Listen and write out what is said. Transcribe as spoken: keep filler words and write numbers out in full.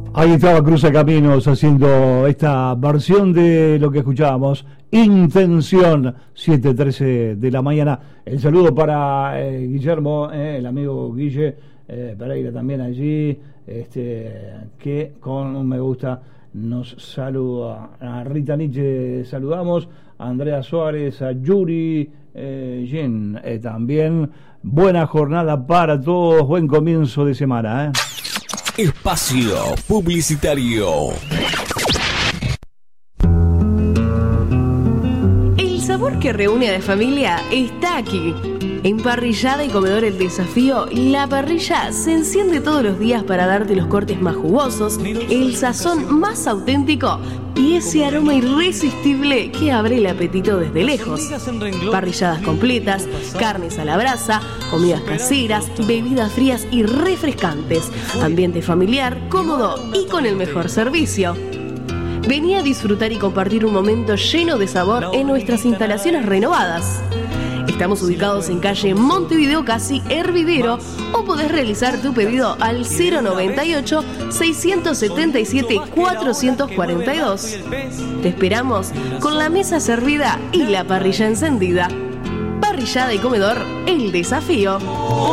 Ahí estaba Cruza Caminos haciendo esta versión de lo que escuchábamos, Intención, siete trece de la mañana. El saludo para eh, Guillermo, eh, el amigo Guille eh, Pereira también allí, este, que con un me gusta nos saluda. A Rita Nietzsche saludamos, a Andrea Suárez, a Yuri eh, Jen eh, también. Buena jornada para todos, buen comienzo de semana, ¿eh? Espacio publicitario. El sabor que reúne a la familia está aquí. En Parrillada y Comedor El Desafío, la parrilla se enciende todos los días para darte los cortes más jugosos, el sazón más auténtico y ese aroma irresistible que abre el apetito desde lejos. Parrilladas completas, carnes a la brasa, comidas caseras, bebidas frías y refrescantes, ambiente familiar, cómodo y con el mejor servicio. Vení a disfrutar y compartir un momento lleno de sabor en nuestras instalaciones renovadas. Estamos ubicados en calle Montevideo Casi, Hervidero, o podés realizar tu pedido al cero noventa y ocho, seiscientos setenta y siete, cuatrocientos cuarenta y dos. Te esperamos con la mesa servida y la parrilla encendida. Parrillada y Comedor El Desafío.